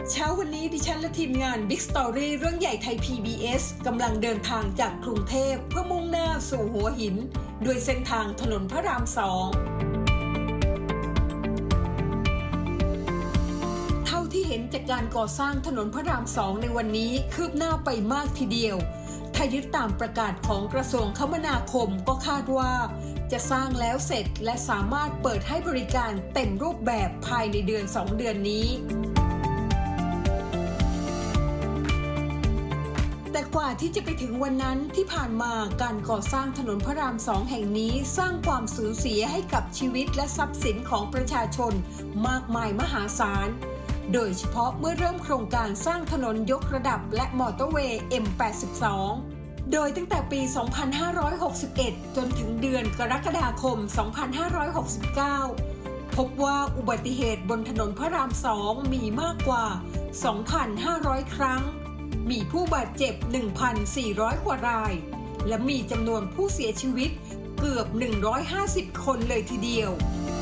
เช้าวันนี้ดิฉันและทีมงาน Big Story เรื่องใหญ่ไทย PBS กำลังเดินทางจากกรุงเทพเพื่อมุ่งหน้าสู่หัวหินด้วยเส้นทางถนนพระราม 2เท่าที่เห็นจากการก่อสร้างถนนพระราม 2ในวันนี้คืบหน้าไปมากทีเดียวถ้ายึดตามประกาศของกระทรวงคมนาคมก็คาดว่าจะสร้างแล้วเสร็จและสามารถเปิดให้บริการเต็มรูปแบบภายในเดือน 2 เดือนนี้แต่กว่าที่จะไปถึงวันนั้นที่ผ่านมาการก่อสร้างถนนพระราม 2แห่งนี้สร้างความสูญเสียให้กับชีวิตและทรัพย์สินของประชาชนมากมายมหาศาลโดยเฉพาะเมื่อเริ่มโครงการสร้างถนนยกระดับและมอเตอร์เวย์ M82 โดยตั้งแต่ปี 2561 จนถึงเดือนกรกฎาคม 2569 พบว่าอุบัติเหตุบนถนนพระราม 2 มีมากกว่า 2,500 ครั้งมีผู้บาดเจ็บ 1,400 กว่ารายและมีจำนวนผู้เสียชีวิตเกือบ150 คนเลยทีเดียว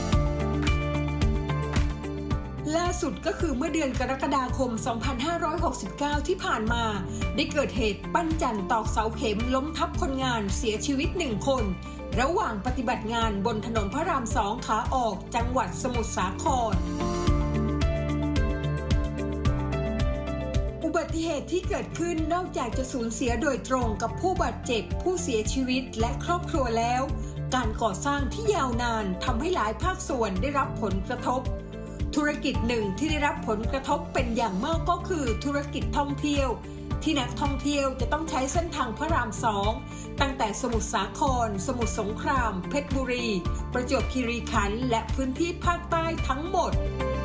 ล่าสุดก็คือเมื่อเดือนกรกฎาคม 2569 ที่ผ่านมาได้เกิดเหตุปั้นจันตอกเสาเข็มล้มทับคนงานเสียชีวิต1คนระหว่างปฏิบัติงานบนถนนพระราม 2 ขาออกจังหวัดสมุทรสาครอุบัติเหตุที่เกิดขึ้นนอกจากจะสูญเสียโดยตรงกับผู้บาดเจ็บผู้เสียชีวิตและครอบครัวแล้วการก่อสร้างที่ยาวนานทำให้หลายภาคส่วนได้รับผลกระทบธุรกิจหนึ่งที่ได้รับผลกระทบเป็นอย่างมากก็คือธุรกิจท่องเที่ยวที่นักท่องเที่ยวจะต้องใช้เส้นทางพระราม 2ตั้งแต่สมุทรสาครสมุทรสงครามเพชรบุรีประจวบคีรีขันธ์และพื้นที่ภาคใต้ทั้งหมด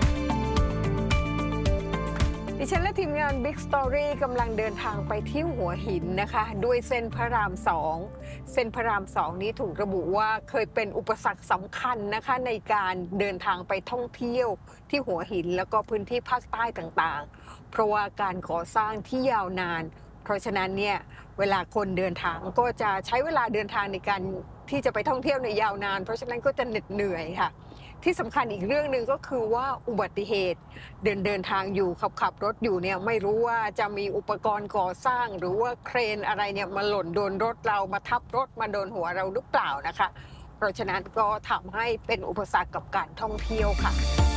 ดิฉันและทีมงาน Big Story กำลังเดินทางไปที่หัวหินนะคะด้วยเส้นพระราม 2เส้นพระราม 2นี้ถูกระบุว่าเคยเป็นอุปสรรคสำคัญนะคะในการเดินทางไปท่องเที่ยวที่หัวหินแล้วก็พื้นที่ภาคใต้ต่างๆเพราะว่าการก่อสร้างที่ยาวนานเพราะฉะนั้นเนี่ยเวลาคนเดินทางก็จะใช้เวลาเดินทางในการที่จะไปท่องเที่ยวในยาวนานเพราะฉะนั้นก็จะเหน็ดเหนื่อยค่ะที่สำคัญอีกเรื่องหนึ่งก็คือว่าอุบัติเหตุเดินทางอยู่ขับรถอยู่เนี่ยไม่รู้ว่าจะมีอุปกรณ์ก่อสร้างหรือว่าเครนอะไรเนี่ยมาหล่นโดนรถเรามาทับรถมาโดนหัวเราหรือเปล่านะคะเพราะฉะนั้นก็ทำให้เป็นอุปสรรคกับการท่องเที่ยวค่ะ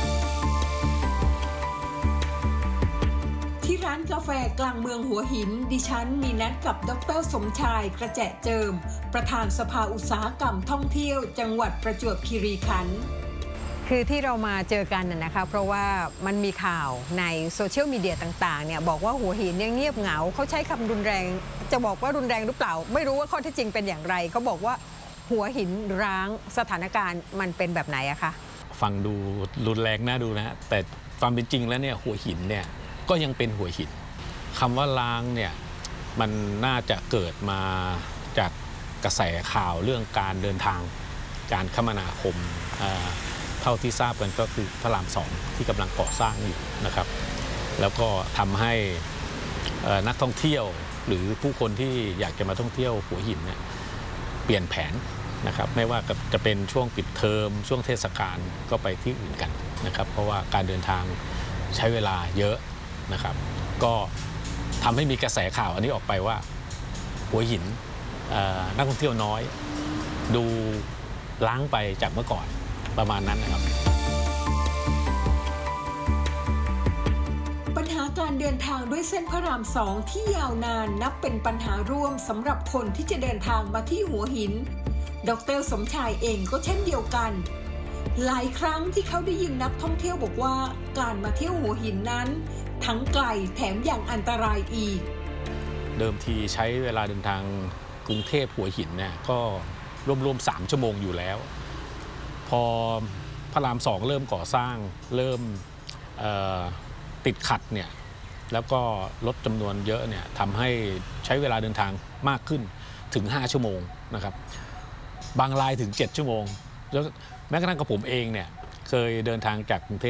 ที่ร้านกาแฟกลางเมืองหัวหินดิฉันมีนัดกับดร.สมชายกระแจเจิมประธานสภาอุตสาหกรรมท่องเที่ยวจังหวัดประจวบคีรีขันธ์คือที่เรามาเจอกันนะคะเพราะว่ามันมีข่าวในโซเชียลมีเดียต่างๆเนี่ยบอกว่าหัวหินยังเงียบเหงาเขาใช้คำรุนแรงจะบอกว่ารุนแรงหรือเปล่าไม่รู้ว่าข้อที่จริงเป็นอย่างไรเขาบอกว่าหัวหินร้างสถานการณ์มันเป็นแบบไหนอะคะฟังดูรุนแรงน่าดูนะแต่ความเป็นจริงแล้วเนี่ยหัวหินเนี่ยก็ยังเป็นหัวหินคำว่าร้างเนี่ยมันน่าจะเกิดมาจากกระแสข่าวเรื่องการเดินทางการคมนาคมเท่าที่ทราบกันก็คือพระราม 2ที่กำลังก่อสร้างอยู่นะครับแล้วก็ทำให้นักท่องเที่ยวหรือผู้คนที่อยากจะมาท่องเที่ยวหัวหินเนี่ยเปลี่ยนแผนนะครับไม่ว่าจะเป็นช่วงปิดเทอมช่วงเทศกาลก็ไปที่อื่นกันนะครับเพราะว่าการเดินทางใช้เวลาเยอะนะครับก็ทำให้มีกระแสข่าวอันนี้ออกไปว่าหัวหินนักท่องเที่ยวน้อยดูล้างไปจากเมื่อก่อนประมาณนั้นนะครับปัญหาการเดินทางด้วยเส้นพระราม 2ที่ยาวนานนับเป็นปัญหาร่วมสำหรับคนที่จะเดินทางมาที่หัวหินดร.สมชายเองก็เช่นเดียวกันหลายครั้งที่เขาได้ยินนักท่องเที่ยวบอกว่าการมาเที่ยวหัวหินนั้นทั้งไกลแถมอย่างอันตรายอีกเดิมทีใช้เวลาเดินทางกรุงเทพหัวหินเนี่ยก็รวม3 ชั่วโมงอยู่แล้วพอพระราม 2เริ่มก่อสร้างเริ่มติดขัดเนี่ยแล้วก็ลดจำนวนเยอะเนี่ยทำให้ใช้เวลาเดินทางมากขึ้นถึง5 ชั่วโมงนะครับบางรายถึง7 ชั่วโมงแล้วแม้กระทั่งกับผมเองเนี่ยเคยเดินทางจากกรุงเทพ